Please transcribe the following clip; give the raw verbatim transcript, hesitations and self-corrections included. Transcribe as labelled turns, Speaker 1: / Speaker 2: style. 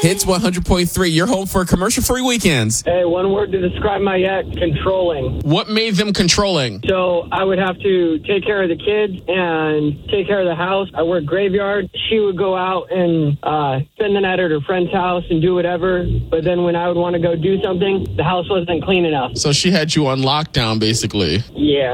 Speaker 1: Hits one hundred point three. You're home for commercial-free weekends.
Speaker 2: Hey, one word to describe my ex, controlling.
Speaker 1: What made them controlling?
Speaker 2: So I would have to take care of the kids and take care of the house. I work graveyard. She would go out and uh, spend the night at her friend's house and do whatever. But then when I would want to go do something, the house wasn't clean enough.
Speaker 1: So she had you on lockdown, basically.
Speaker 2: Yeah.